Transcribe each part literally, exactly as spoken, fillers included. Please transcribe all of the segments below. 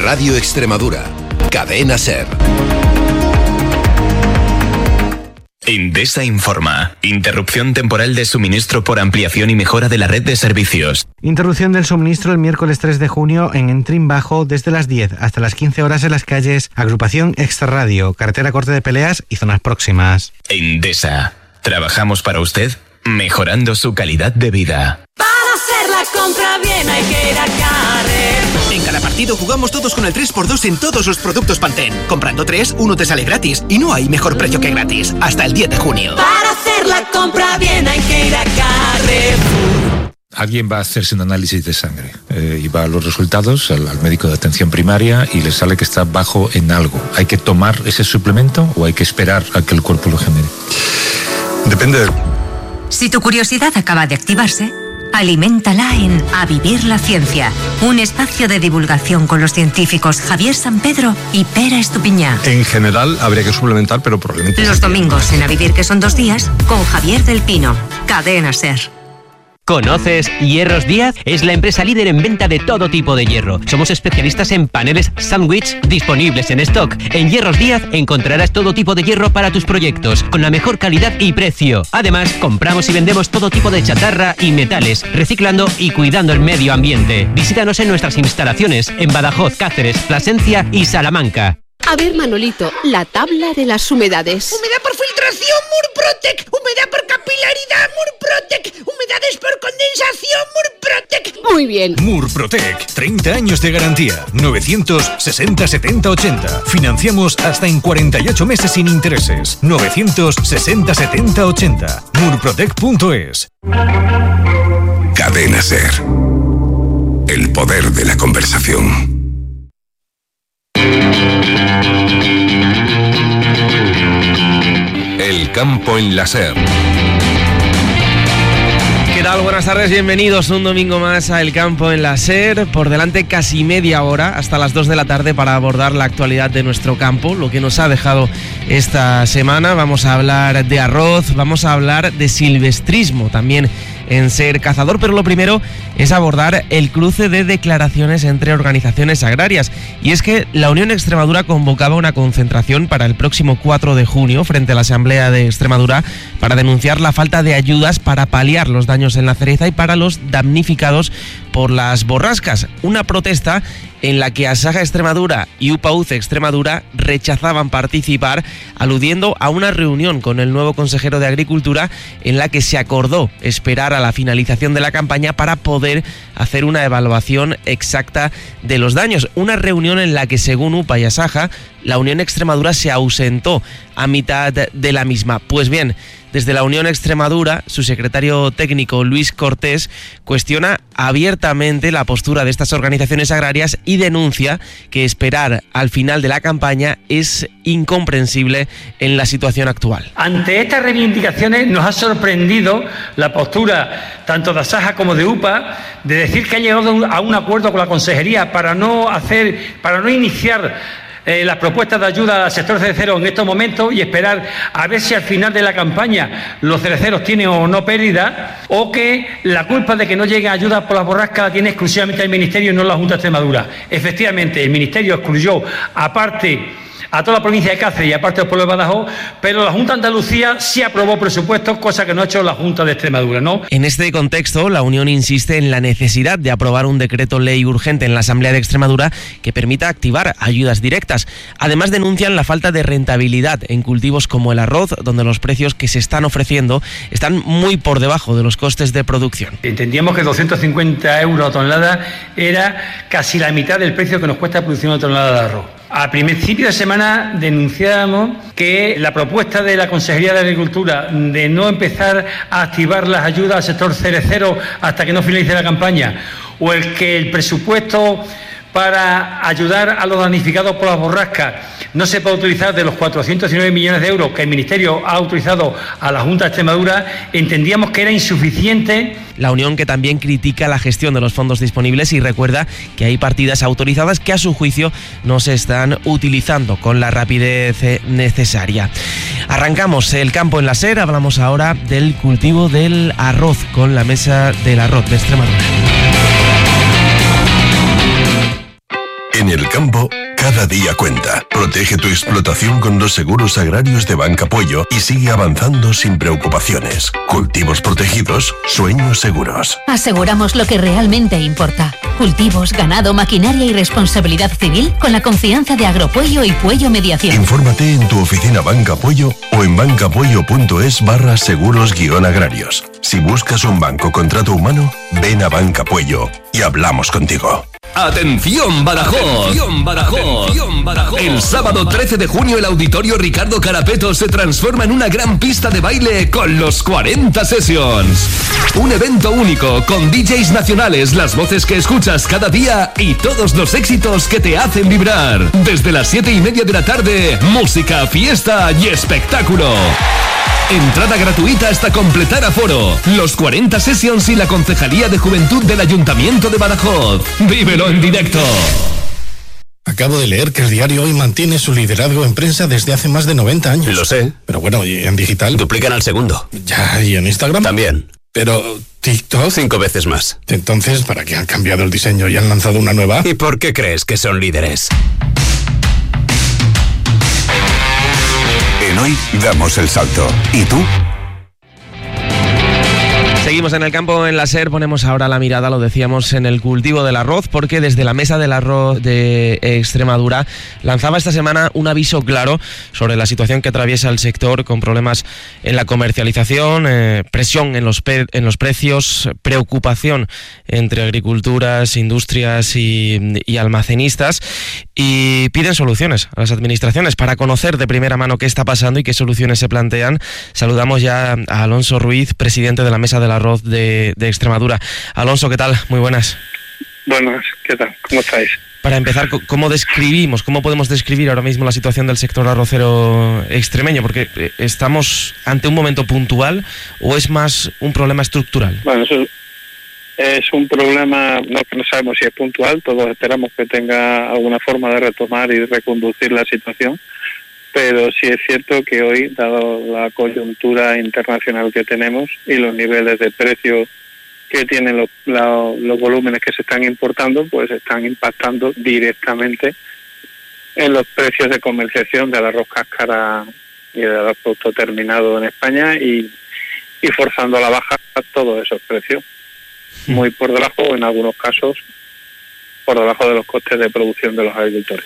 Radio Extremadura. Cadena SER. Endesa informa. Interrupción temporal de suministro por ampliación y mejora de la red de servicios. Interrupción del suministro el miércoles tres de junio en Entrín Bajo desde las diez hasta las quince horas en las calles Agrupación Extrarradio, Carretera Corte de Peleas y zonas próximas. Endesa. Trabajamos para usted, mejorando su calidad de vida. Para hacer la compra bien hay que ir a Carrer. En cada partido jugamos todos con el tres por dos en todos los productos Pantene. Comprando tres, uno te sale gratis. Y no hay mejor precio que gratis. Hasta el diez de junio. Para hacer la compra bien hay que ir a Carrefour. Alguien va a hacerse un análisis de sangre eh, y va a los resultados al, al médico de atención primaria y le sale que está bajo en algo. ¿Hay que tomar ese suplemento o hay que esperar a que el cuerpo lo genere? Depende de... Si tu curiosidad acaba de activarse, aliméntala en A Vivir la Ciencia, un espacio de divulgación con los científicos Javier San Pedro y Pera Estupiñá. En general habría que suplementar, pero probablemente... Los domingos en A Vivir, que son dos días, con Javier del Pino. Cadena SER. ¿Conoces Hierros Díaz? Es la empresa líder en venta de todo tipo de hierro. Somos especialistas en paneles sándwich disponibles en stock. En Hierros Díaz encontrarás todo tipo de hierro para tus proyectos, con la mejor calidad y precio. Además, compramos y vendemos todo tipo de chatarra y metales, reciclando y cuidando el medio ambiente. Visítanos en nuestras instalaciones en Badajoz, Cáceres, Plasencia y Salamanca. A ver, Manolito, la tabla de las humedades. Humedad por filtración, Murprotec. Humedad por capilaridad, Murprotec. Humedades por condensación, Murprotec. Muy bien. Murprotec, treinta años de garantía. novecientos sesenta setenta ochenta. Financiamos hasta en cuarenta y ocho meses sin intereses. novecientos sesenta setenta ochenta. Murprotec punto es. Cadena SER. El poder de la conversación. El campo en la SER. ¿Qué tal? Buenas tardes, bienvenidos un domingo más a El Campo en la SER. Por delante casi media hora, hasta las dos de la tarde, para abordar la actualidad de nuestro campo, lo que nos ha dejado esta semana. Vamos a hablar de arroz, vamos a hablar de silvestrismo también en Ser Cazador, pero lo primero es abordar el cruce de declaraciones entre organizaciones agrarias. Y es que la Unión Extremadura convocaba una concentración para el próximo cuatro de junio frente a la Asamblea de Extremadura para denunciar la falta de ayudas para paliar los daños en la cereza y para los damnificados por las borrascas. Una protesta en la que Asaja Extremadura y UPAUCE Extremadura rechazaban participar, aludiendo a una reunión con el nuevo consejero de Agricultura en la que se acordó esperar a la finalización de la campaña para poder hacer una evaluación exacta de los daños. Una reunión en la que, según UPA y Asaja, la Unión Extremadura se ausentó a mitad de la misma. Pues bien, desde la Unión Extremadura, su secretario técnico Luis Cortés cuestiona abiertamente la postura de estas organizaciones agrarias y denuncia que esperar al final de la campaña es incomprensible en la situación actual. Ante estas reivindicaciones nos ha sorprendido la postura tanto de Asaja como de UPA de decir que ha llegado a un acuerdo con la consejería para no hacer, para no iniciar Eh, las propuestas de ayuda al sector cerecero en estos momentos y esperar a ver si al final de la campaña los cereceros tienen o no pérdida, o que la culpa de que no llegue ayuda por las borrascas la tiene exclusivamente el Ministerio y no la Junta de Extremadura. Efectivamente, el Ministerio excluyó aparte a toda la provincia de Cáceres y aparte del pueblo de Badajoz, pero la Junta de Andalucía sí aprobó presupuestos, cosa que no ha hecho la Junta de Extremadura, ¿no? En este contexto, la Unión insiste en la necesidad de aprobar un decreto ley urgente en la Asamblea de Extremadura que permita activar ayudas directas. Además, denuncian la falta de rentabilidad en cultivos como el arroz, donde los precios que se están ofreciendo están muy por debajo de los costes de producción. Entendíamos que doscientos cincuenta euros a tonelada era casi la mitad del precio que nos cuesta producir una tonelada de arroz. A principio de semana denunciábamos que la propuesta de la Consejería de Agricultura de no empezar a activar las ayudas al sector cerecero hasta que no finalice la campaña, o el que el presupuesto para ayudar a los damnificados por las borrascas no se puede utilizar de los cuatrocientos diecinueve millones de euros que el Ministerio ha autorizado a la Junta de Extremadura, entendíamos que era insuficiente. La Unión, que también critica la gestión de los fondos disponibles y recuerda que hay partidas autorizadas que a su juicio no se están utilizando con la rapidez necesaria. Arrancamos El Campo en la SER, hablamos ahora del cultivo del arroz con la Mesa del Arroz de Extremadura. En el campo, cada día cuenta. Protege tu explotación con los seguros agrarios de Banca Puello y sigue avanzando sin preocupaciones. Cultivos protegidos, sueños seguros. Aseguramos lo que realmente importa. Cultivos, ganado, maquinaria y responsabilidad civil con la confianza de Agropuello y Puello Mediación. Infórmate en tu oficina Banca Puello o en bancapuello.es barra seguros guión agrarios. Si buscas un banco con trato humano, ven a Banca Puello y hablamos contigo. ¡Atención, Badajoz! ¡Atención, Badajoz! ¡Atención, Badajoz! El sábado trece de junio el Auditorio Ricardo Carapeto se transforma en una gran pista de baile con los cuarenta Sessions. Un evento único con D Js nacionales, las voces que escuchas cada día y todos los éxitos que te hacen vibrar. Desde las siete y media de la tarde, música, fiesta y espectáculo. Entrada gratuita hasta completar aforo. Los cuarenta Sessions y la Concejalía de Juventud del Ayuntamiento de Badajoz. ¡Vívelo en directo! Acabo de leer que el diario Hoy mantiene su liderazgo en prensa desde hace más de noventa años. Lo sé. Pero bueno, ¿y en digital? Duplican al segundo. Ya, ¿y en Instagram? También. Pero TikTok... Cinco veces más. Entonces, ¿para qué han cambiado el diseño y han lanzado una nueva? ¿Y por qué crees que son líderes? En Hoy damos el salto. ¿Y tú? Seguimos en el campo, en la SER, ponemos ahora la mirada, lo decíamos, en el cultivo del arroz, porque desde la Mesa del Arroz de Extremadura lanzaba esta semana un aviso claro sobre la situación que atraviesa el sector, con problemas en la comercialización, eh, presión en los, pe- en los precios, preocupación entre agriculturas, industrias y, y almacenistas, y piden soluciones a las administraciones. Para conocer de primera mano qué está pasando y qué soluciones se plantean, saludamos ya a Alonso Ruiz, presidente de la Mesa del Arroz de, de Extremadura. Alonso, ¿qué tal? Muy buenas. Buenas, ¿qué tal? ¿Cómo estáis? Para empezar, ¿cómo describimos, cómo podemos describir ahora mismo la situación del sector arrocero extremeño? Porque ¿estamos ante un momento puntual o es más un problema estructural? Bueno, eso es un problema, no, no sabemos si es puntual, todos esperamos que tenga alguna forma de retomar y reconducir la situación, pero sí es cierto que hoy, dado la coyuntura internacional que tenemos y los niveles de precio que tienen los, la, los volúmenes que se están importando, pues están impactando directamente en los precios de comercialización del arroz cáscara y del arroz producto terminado en España y, y forzando a la baja todos esos precios, muy por debajo, o en algunos casos por debajo de los costes de producción de los agricultores.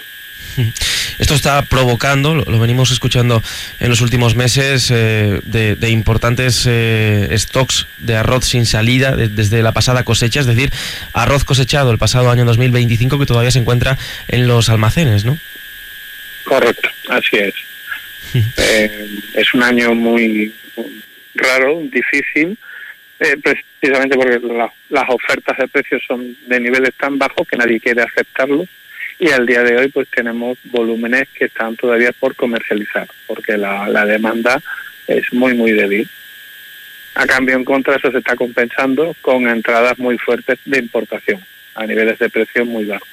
Esto está provocando, lo venimos escuchando en los últimos meses, eh, de, de importantes eh, stocks de arroz sin salida de, desde la pasada cosecha, es decir, arroz cosechado el pasado año dos mil veinticinco que todavía se encuentra en los almacenes, ¿no? Correcto, así es. eh, es un año muy raro, difícil, eh, precisamente porque la, las ofertas de precios son de niveles tan bajos que nadie quiere aceptarlos. Y al día de hoy pues tenemos volúmenes que están todavía por comercializar, porque la, la demanda es muy muy débil. A cambio, en contra, eso se está compensando con entradas muy fuertes de importación, a niveles de precios muy bajos.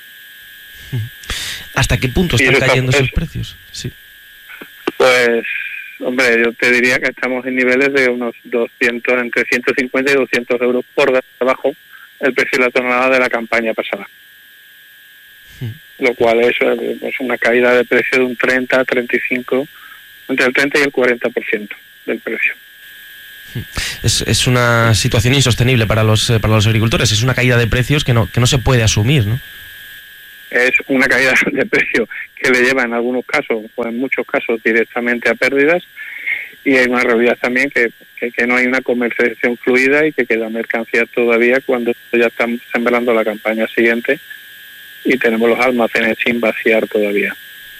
¿Hasta qué punto están cayendo esos precios? Sí. Pues, hombre, yo te diría que estamos en niveles de unos doscientos, entre ciento cincuenta y doscientos euros por debajo el precio de la tonelada de la campaña pasada. Lo cual es, es una caída de precio de un treinta, treinta y cinco, entre el treinta y el cuarenta por ciento del precio. Es, es una situación insostenible para los para los agricultores, es una caída de precios que no que no se puede asumir, ¿no? Es una caída de precio que le lleva en algunos casos, o en muchos casos, directamente a pérdidas, y hay una realidad también que, que, que no hay una comercialización fluida y que queda mercancía todavía cuando ya estamos sembrando la campaña siguiente y tenemos los almacenes sin vaciar todavía.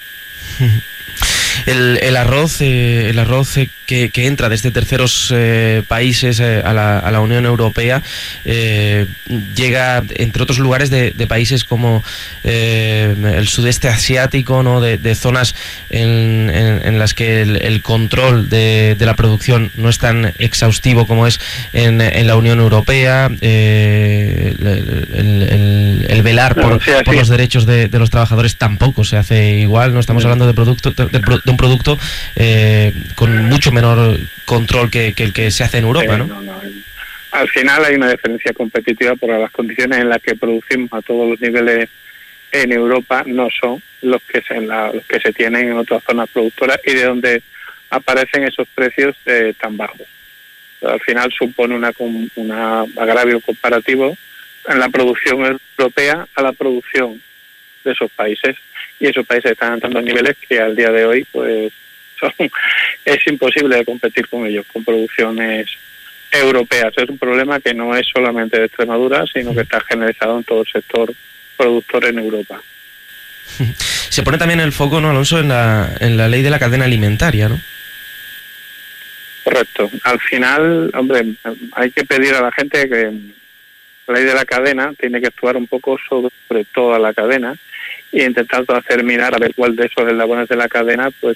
El, el arroz, eh, el arroz eh, que, que entra desde terceros eh, países eh, a, la, a la Unión Europea eh, llega, entre otros lugares, de, de países como eh, el sudeste asiático, ¿no? De, de zonas en, en, en las que el, el control de, de la producción no es tan exhaustivo como es en, en la Unión Europea. Eh, el, el, el, el velar por, no, sí, por los derechos de, de los trabajadores tampoco se hace igual. No estamos hablando de producto de, de, de un producto eh, con mucho menor control que, que el que se hace en Europa, ¿no? no, no. Al final hay una diferencia competitiva por las condiciones en las que producimos a todos los niveles en Europa no son los que se, la, los que se tienen en otras zonas productoras y de donde aparecen esos precios eh, tan bajos. Pero al final supone una, una agravio comparativo en la producción europea a la producción de esos países, y esos países están entrando a niveles que al día de hoy pues son, es imposible de competir con ellos, con producciones europeas. Es un problema que no es solamente de Extremadura, sino que está generalizado en todo el sector productor en Europa. Se pone también el foco, ¿no, Alonso, en la, en la ley de la cadena alimentaria, ¿no? Correcto. Al final, hombre, hay que pedir a la gente que la ley de la cadena tiene que actuar un poco sobre toda la cadena y intentar hacer mirar a ver cuál de esos eslabones de la cadena, pues,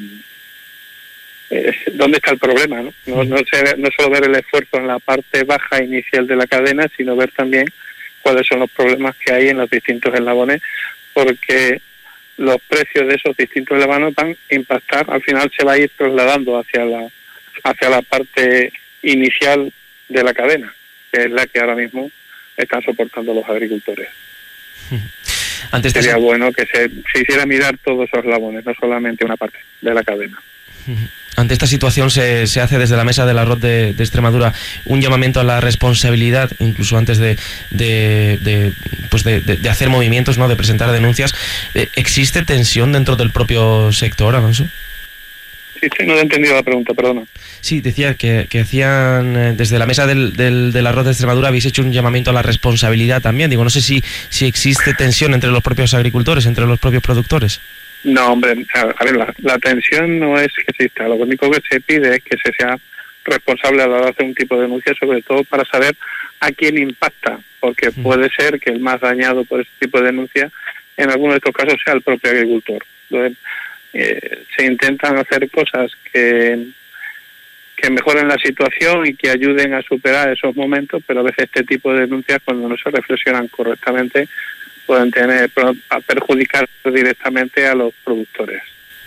eh, dónde está el problema, ¿no? No, no, se, no solo ver el esfuerzo en la parte baja inicial de la cadena, sino ver también cuáles son los problemas que hay en los distintos eslabones, porque los precios de esos distintos eslabones van a impactar, al final se va a ir trasladando hacia la hacia la parte inicial de la cadena, que es la que ahora mismo están soportando los agricultores. Antes Sería bueno que se, se hiciera mirar todos esos eslabones, no solamente una parte de la cadena. Ante esta situación se, se hace desde la Mesa del Arroz de, de Extremadura un llamamiento a la responsabilidad, incluso antes de, de, de, pues de, de, de hacer movimientos, ¿no?, de presentar denuncias. ¿Existe tensión dentro del propio sector, Alonso? Sí, sí, no he entendido la pregunta, perdona. Sí, decía que, que hacían, eh, desde la Mesa del, del, del Arroz de Extremadura habéis hecho un llamamiento a la responsabilidad también. Digo, no sé si, si existe tensión entre los propios agricultores, entre los propios productores. No, hombre, a ver, la, la tensión no es que exista. Lo único que se pide es que se sea responsable a la hora de hacer un tipo de denuncia, sobre todo para saber a quién impacta, porque mm. puede ser que el más dañado por ese tipo de denuncia, en algunos de estos casos, sea el propio agricultor. Entonces, Eh, se intentan hacer cosas que, que mejoren la situación y que ayuden a superar esos momentos, pero a veces este tipo de denuncias, cuando no se reflexionan correctamente, pueden tener a perjudicar directamente a los productores.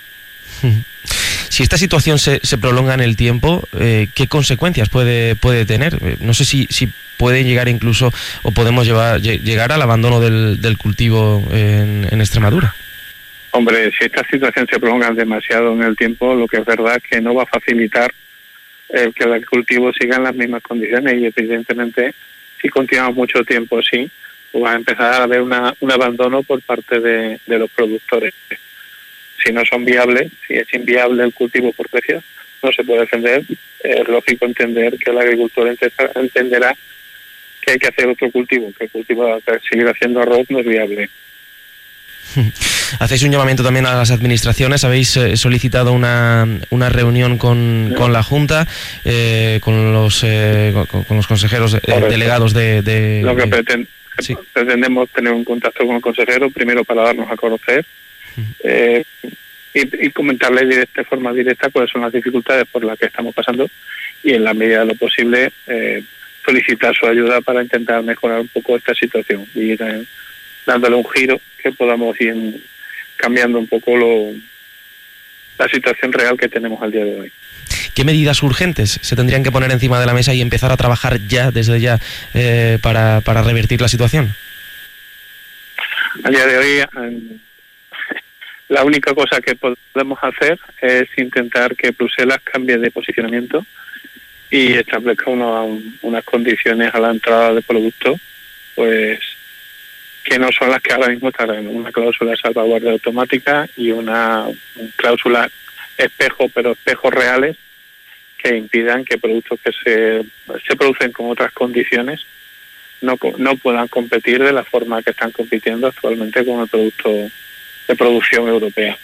Si esta situación se, se prolonga en el tiempo, eh, ¿qué consecuencias puede puede tener? Eh, no sé si, si pueden llegar incluso, o podemos llevar, llegar al abandono del, del cultivo en, en Extremadura. Hombre, si esta situación se prolonga demasiado en el tiempo, lo que es verdad es que no va a facilitar eh, que el cultivo siga en las mismas condiciones, y evidentemente si continuamos mucho tiempo así, pues va a empezar a haber una, un abandono por parte de, de los productores. Si no son viables, si es inviable el cultivo por precios, no se puede defender. Es lógico entender que el agricultor entenderá que hay que hacer otro cultivo, que el cultivo de seguir haciendo arroz no es viable. Hacéis un llamamiento también a las administraciones, habéis eh, solicitado una, una reunión con, con la Junta, eh, con los eh, con, con los consejeros eh, delegados de... de Lo que de... pretend, sí. pretendemos tener un contacto con el consejero, primero para darnos a conocer eh, y, y comentarle de, de forma directa cuáles son las dificultades por las que estamos pasando, y en la medida de lo posible eh, solicitar su ayuda para intentar mejorar un poco esta situación y eh, dándole un giro que podamos ir cambiando un poco lo, la situación real que tenemos al día de hoy. ¿Qué medidas urgentes se tendrían que poner encima de la mesa y empezar a trabajar ya, desde ya, eh, para, para revertir la situación? Al día de hoy, eh, la única cosa que podemos hacer es intentar que Bruselas cambie de posicionamiento y establezca uno, unas condiciones a la entrada de productos, pues que no son las que ahora mismo están, una cláusula de salvaguardia automática y una cláusula espejo, pero espejos reales que impidan que productos que se, se producen con otras condiciones no, no puedan competir de la forma que están compitiendo actualmente con el producto de producción europea.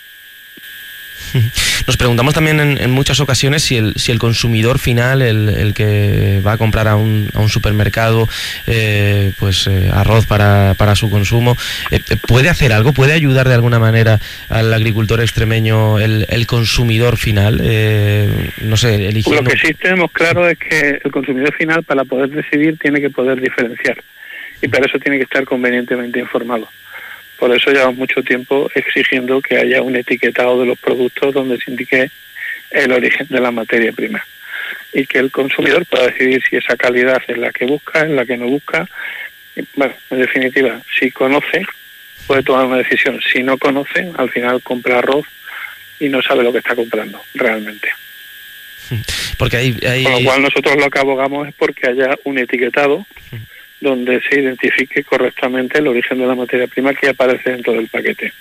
Nos preguntamos también en, en muchas ocasiones si el, si el consumidor final, el, el que va a comprar a un, a un supermercado eh, pues eh, arroz para, para su consumo, eh, ¿puede hacer algo? ¿Puede ayudar de alguna manera al agricultor extremeño, el, el consumidor final? Eh, no sé, eligiendo... Lo que sí tenemos claro es que el consumidor final, para poder decidir, tiene que poder diferenciar, y para eso tiene que estar convenientemente informado. Por eso llevamos mucho tiempo exigiendo que haya un etiquetado de los productos donde se indique el origen de la materia prima, y que el consumidor pueda decidir si esa calidad es la que busca, es la que no busca. Bueno, en definitiva, si conoce, puede tomar una decisión. Si no conoce, al final compra arroz y no sabe lo que está comprando realmente. Porque hay, hay... Con lo cual nosotros lo que abogamos es porque haya un etiquetado donde se identifique correctamente el origen de la materia prima que aparece dentro del paquete.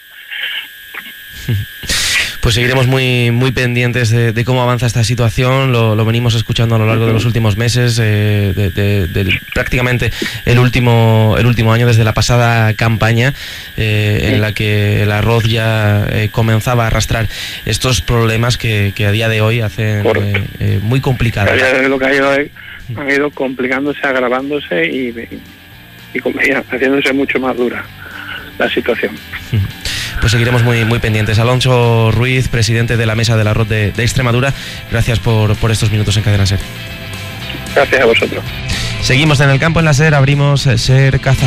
Pues seguiremos muy muy pendientes de, de cómo avanza esta situación. Lo, lo venimos escuchando a lo largo de los últimos meses, eh, de, de, de prácticamente el último el último año, desde la pasada campaña, eh, en la que el arroz ya eh, comenzaba a arrastrar estos problemas que, que a día de hoy hacen eh, eh, muy complicado. Lo que ha ido, ha ido complicándose, agravándose y, y, y haciéndose mucho más dura la situación. Pues seguiremos muy muy pendientes. Alonso Ruiz, presidente de la Mesa del Arroz de, de Extremadura, gracias por, por estos minutos en Cadena SER. Gracias a vosotros. Seguimos en el campo en la SER, abrimos SER Caza.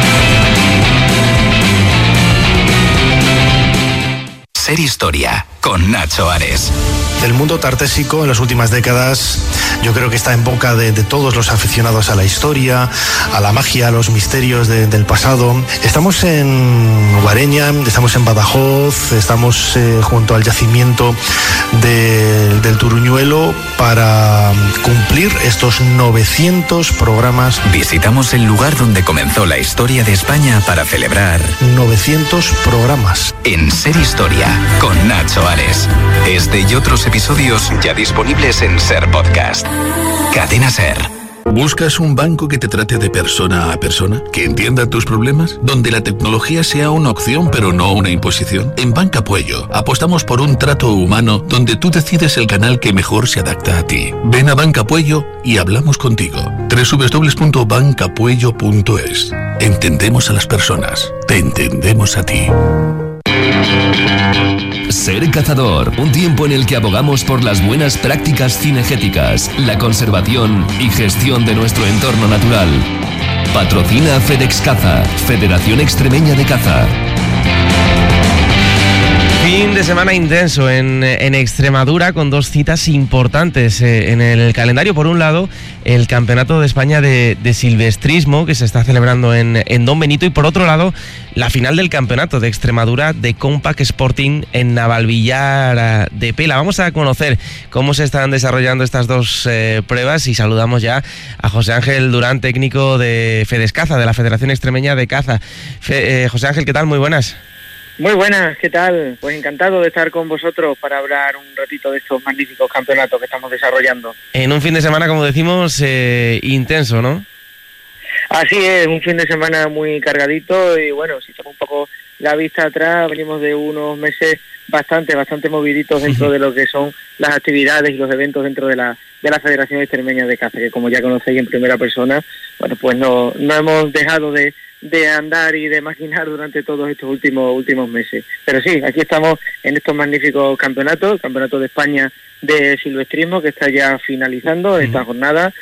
SER Historia, con Nacho Ares. El mundo tartésico en las últimas décadas yo creo que está en boca de, de todos los aficionados a la historia, a la magia, a los misterios de, del pasado. Estamos en Guareña, estamos en Badajoz, estamos eh, junto al yacimiento de, del Turuñuelo para cumplir estos novecientos programas. Visitamos el lugar donde comenzó la historia de España para celebrar novecientos programas. En SER Historia, con Nacho Ares. Este y otros episodios ya disponibles en SER Podcast. Cadena SER. ¿Buscas un banco que te trate de persona a persona? ¿Que entienda tus problemas? ¿Donde la tecnología sea una opción pero no una imposición? En Banca Puello apostamos por un trato humano donde tú decides el canal que mejor se adapta a ti. Ven a Banca Puello y hablamos contigo. doble u doble u doble u punto banca puello punto es. Entendemos a las personas. Te entendemos a ti. SER Cazador, un tiempo en el que abogamos por las buenas prácticas cinegéticas, la conservación y gestión de nuestro entorno natural. Patrocina FedEx Caza, Federación Extremeña de Caza. Fin de semana intenso en, en Extremadura, con dos citas importantes eh, en el calendario. Por un lado, el Campeonato de España de, de Silvestrismo, que se está celebrando en, en Don Benito, y por otro lado, la final del Campeonato de Extremadura de Compact Sporting en Navalvillar de Pela. Vamos a conocer cómo se están desarrollando estas dos eh, pruebas y saludamos ya a José Ángel Durán, técnico de FedEx Caza, de la Federación Extremeña de Caza. Fe, eh, José Ángel, ¿qué tal? Muy buenas. Muy buenas, ¿qué tal? Pues encantado de estar con vosotros para hablar un ratito de estos magníficos campeonatos que estamos desarrollando. En un fin de semana, como decimos, eh, intenso, ¿no? Así es, un fin de semana muy cargadito y bueno, si echamos un poco la vista atrás, venimos de unos meses bastante, bastante moviditos dentro uh-huh. de lo que son las actividades y los eventos dentro de la de la Federación Extremeña de Caza, que como ya conocéis en primera persona, bueno, pues no, no hemos dejado de de andar y de maquinar durante todos estos últimos últimos meses. Pero sí, aquí estamos en estos magníficos campeonatos, el Campeonato de España de Silvestrismo, que está ya finalizando uh-huh. esta jornada,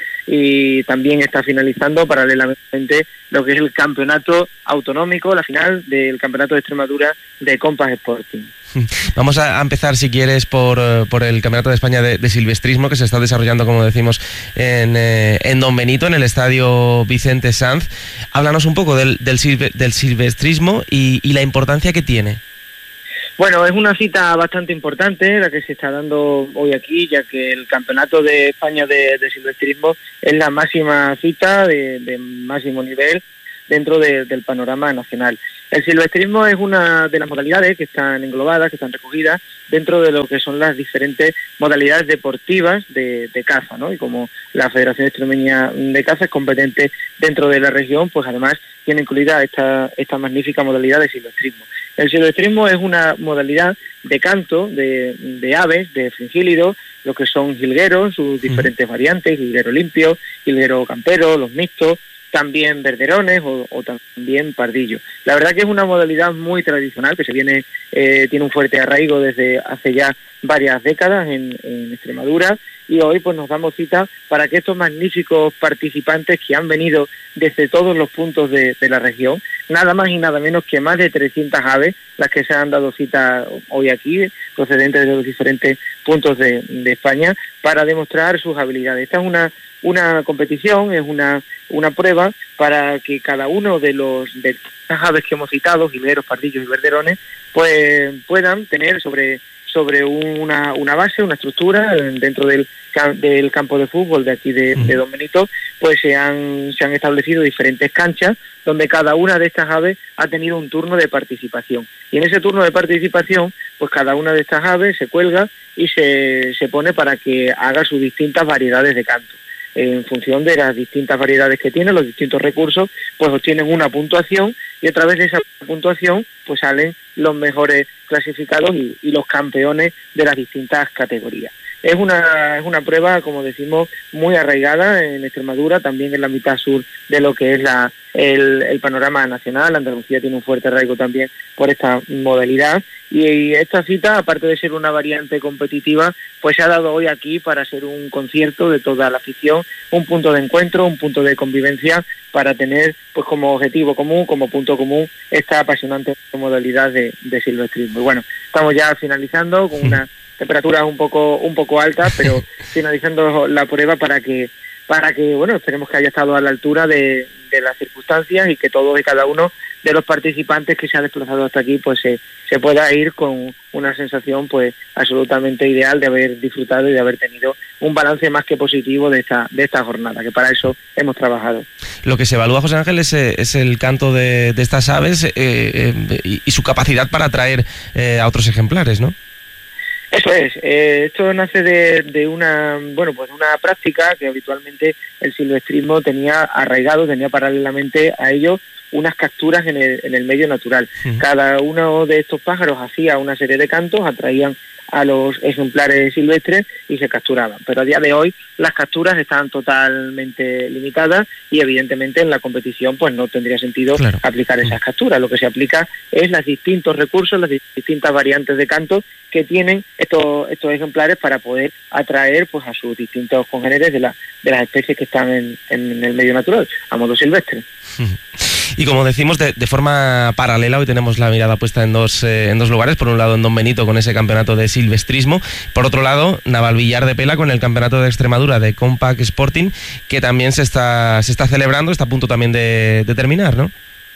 y también está finalizando paralelamente lo que es el Campeonato Autonómico, la final del Campeonato de Extremadura de Compact Sporting. Vamos a empezar, si quieres, por, por el Campeonato de España de, de Silvestrismo, que se está desarrollando, como decimos, en, eh, en Don Benito, en el Estadio Vicente Sanz. Háblanos un poco del, del, silve, del silvestrismo y, y la importancia que tiene. Bueno, es una cita bastante importante la que se está dando hoy aquí, ya que el Campeonato de España de, de Silvestrismo es la máxima cita de, de máximo nivel dentro de, del panorama nacional. El silvestrismo es una de las modalidades que están englobadas, que están recogidas dentro de lo que son las diferentes modalidades deportivas de, de caza, ¿no? Y como la Federación Extremeña de Caza es competente dentro de la región, pues además tiene incluida esta, esta magnífica modalidad de silvestrismo. El silvestrismo es una modalidad de canto de, de aves, de fringílidos, lo que son jilgueros, sus diferentes mm. variantes, jilguero limpio, jilguero campero, los mixtos, también verderones o, o también pardillo. La verdad que es una modalidad muy tradicional que se viene eh, tiene un fuerte arraigo desde hace ya varias décadas en, en Extremadura, y hoy pues nos damos cita para que estos magníficos participantes que han venido desde todos los puntos de, de la región, nada más y nada menos que más de trescientas aves las que se han dado cita hoy aquí, procedentes de los diferentes puntos de, de España, para demostrar sus habilidades. Esta es una una competición, es una una prueba para que cada uno de los de las aves que hemos citado, jilgueros, pardillos y verderones, pues puedan tener sobre sobre una, una base, una estructura dentro del, del campo de fútbol de aquí de, de Don Benito, pues se han, se han establecido diferentes canchas donde cada una de estas aves ha tenido un turno de participación. Y en ese turno de participación, pues cada una de estas aves se cuelga y se, se pone para que haga sus distintas variedades de canto. En función de las distintas variedades que tienen, los distintos recursos, pues obtienen una puntuación y a través de esa puntuación pues salen los mejores clasificados y, y los campeones de las distintas categorías. Es una, es una prueba, como decimos, muy arraigada en Extremadura, también en la mitad sur de lo que es la, el, el panorama nacional. Andalucía tiene un fuerte arraigo también por esta modalidad y, y esta cita, aparte de ser una variante competitiva, pues se ha dado hoy aquí para ser un concierto de toda la afición, un punto de encuentro, un punto de convivencia para tener pues como objetivo común, como punto común, esta apasionante modalidad de, de silvestrismo. Y bueno, estamos ya finalizando con una temperaturas un poco un poco altas, pero finalizando la prueba para que para que bueno, esperemos que haya estado a la altura de, de las circunstancias y que todos y cada uno de los participantes que se ha desplazado hasta aquí pues se, se pueda ir con una sensación pues absolutamente ideal de haber disfrutado y de haber tenido un balance más que positivo de esta de esta jornada, que para eso hemos trabajado. Lo que se evalúa, José Ángel, es, es el canto de, de estas aves eh, eh, y, y su capacidad para atraer eh, a otros ejemplares, ¿no? Eso es, eh, esto nace de, de una bueno pues una práctica que habitualmente el silvestrismo tenía arraigado, tenía paralelamente a ello unas capturas en el, en el medio natural. Uh-huh. Cada uno de estos pájaros hacía una serie de cantos, atraían a los ejemplares silvestres y se capturaban. Pero a día de hoy las capturas están totalmente limitadas y evidentemente en la competición pues no tendría sentido claro. aplicar esas capturas. Lo que se aplica es los distintos recursos, las distintas variantes de canto que tienen estos estos ejemplares para poder atraer pues a sus distintos congéneres de, la, de las especies que están en, en el medio natural, a modo silvestre. Uh-huh. Y como decimos, de, de forma paralela, hoy tenemos la mirada puesta en dos, eh, en dos lugares. Por un lado, en Don Benito, con ese campeonato de silvestrismo. Por otro lado, Navalvillar de Pela, con el campeonato de Extremadura de Compact Sporting, que también se está, se está celebrando, está a punto también de, de terminar, ¿no?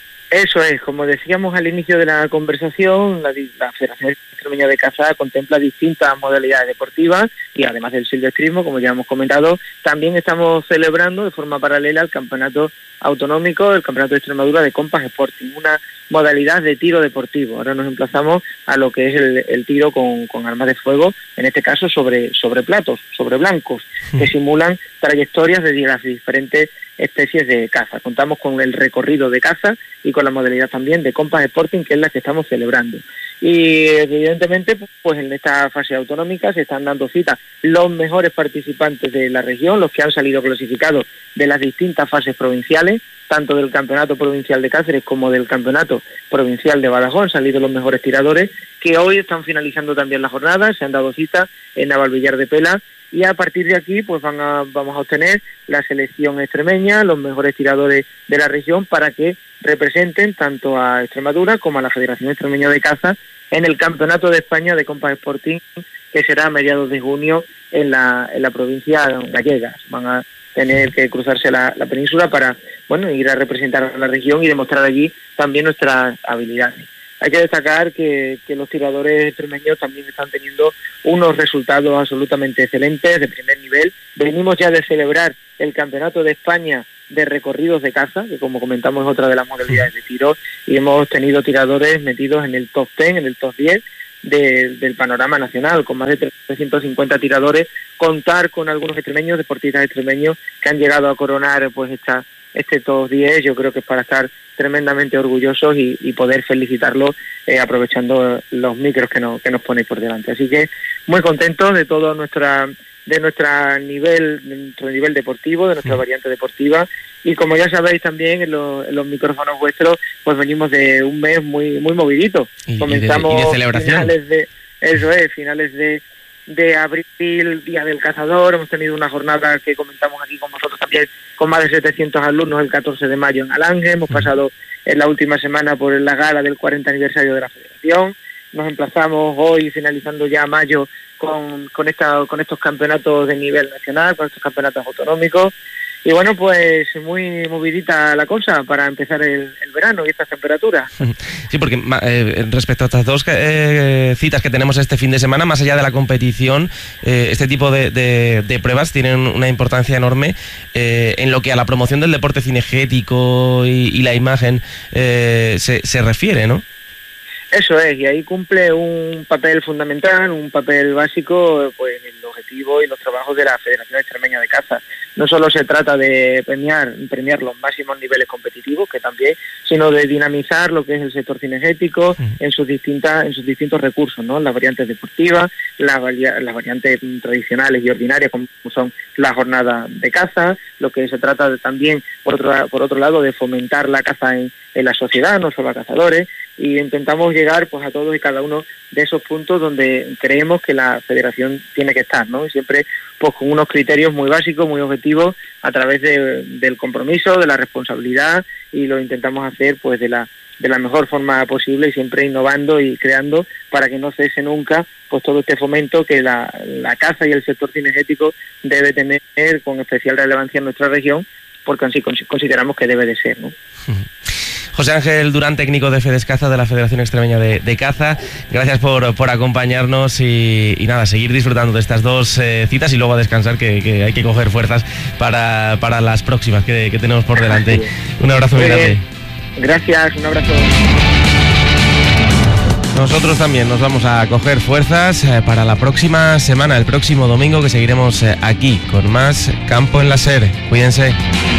Eso es, como decíamos al inicio de la conversación, la, la Federación Extremeña de Caza contempla distintas modalidades deportivas y además del silvestrismo, como ya hemos comentado, también estamos celebrando de forma paralela el campeonato autonómico, el campeonato de Extremadura de Compact Sporting, una modalidad de tiro deportivo. Ahora nos emplazamos a lo que es el, el tiro con, con armas de fuego, en este caso sobre, sobre platos, sobre blancos, sí. que simulan trayectorias de las diferentes especies de caza. Contamos con el recorrido de caza y con la modalidad también de Compact Sporting, que es la que estamos celebrando. Y evidentemente, pues en esta fase autonómica se están dando cita los mejores participantes de la región, los que han salido clasificados de las distintas fases provinciales, tanto del Campeonato Provincial de Cáceres como del Campeonato Provincial de Badajoz. Han salido los mejores tiradores, que hoy están finalizando también la jornada, se han dado cita en Navalvillar de Pela, y a partir de aquí pues van a, vamos a obtener la selección extremeña, los mejores tiradores de la región, para que representen tanto a Extremadura como a la Federación Extremeña de Caza en el Campeonato de España de Compact Sporting, que será a mediados de junio en la, en la provincia gallega. Van a tener que cruzarse la, la península para bueno ir a representar a la región y demostrar allí también nuestras habilidades. Hay que destacar que, que los tiradores extremeños también están teniendo unos resultados absolutamente excelentes, de primer nivel. Venimos ya de celebrar el Campeonato de España de recorridos de caza, que como comentamos es otra de las modalidades de tiro, y hemos tenido tiradores metidos en el top diez, en el top diez de, del panorama nacional, con más de trescientos cincuenta tiradores, contar con algunos extremeños, deportistas extremeños, que han llegado a coronar pues esta, este top diez, yo creo que es para estar tremendamente orgullosos y, y poder felicitarlos eh, aprovechando los micros que nos, que nos ponéis por delante. Así que muy contentos de todo nuestra de nuestro nivel, de nuestro nivel deportivo, de nuestra variante deportiva, y como ya sabéis también en, lo, en los micrófonos vuestros, pues venimos de un mes muy muy movidito. Y, Comenzamos y de, y de celebración. finales de eso es, finales de de abril, Día del Cazador. Hemos tenido una jornada que comentamos aquí con vosotros también, con más de setecientos alumnos el catorce de mayo en Alange. Hemos pasado en la última semana por la gala del cuarenta aniversario de la Federación. Nos emplazamos hoy, finalizando ya mayo, con, con, esta, con estos campeonatos de nivel nacional, con estos campeonatos autonómicos. Y bueno, pues muy movidita la cosa para empezar el, el verano y estas temperaturas. Sí, porque eh, respecto a estas dos eh, citas que tenemos este fin de semana, más allá de la competición, eh, este tipo de, de, de pruebas tienen una importancia enorme eh, en lo que a la promoción del deporte cinegético y, y la imagen eh, se, se refiere, ¿no? Eso es, y ahí cumple un papel fundamental, un papel básico, pues en el objetivo y los trabajos de la Federación Extremeña de Caza. No solo se trata de premiar, premiar los máximos niveles competitivos, que también, sino de dinamizar lo que es el sector cinegético mm. en sus distintas, en sus distintos recursos, ¿no? Las variantes deportivas, las, varia, las variantes tradicionales y ordinarias, como son la jornada de caza, lo que se trata de también, por otro, por otro lado, de fomentar la caza en, en la sociedad, no solo a cazadores, y intentamos llegar pues a todos y cada uno de esos puntos donde creemos que la federación tiene que estar, ¿no? Y siempre pues con unos criterios muy básicos, muy objetivos, a través de, del compromiso, de la responsabilidad, y lo intentamos hacer pues de la de la mejor forma posible y siempre innovando y creando para que no cese nunca pues todo este fomento que la, la caza y el sector cinegético debe tener con especial relevancia en nuestra región, porque así consideramos que debe de ser, ¿no? José Ángel Durán, técnico de Fedescaza, de la Federación Extremeña de, de Caza, gracias por, por acompañarnos y, y nada, seguir disfrutando de estas dos eh, citas y luego a descansar, que, que hay que coger fuerzas para, para las próximas que, que tenemos por delante. Un abrazo muy grande. Gracias, un abrazo. Nosotros también nos vamos a coger fuerzas eh, para la próxima semana, el próximo domingo, que seguiremos eh, aquí con más Campo en la SER. Cuídense.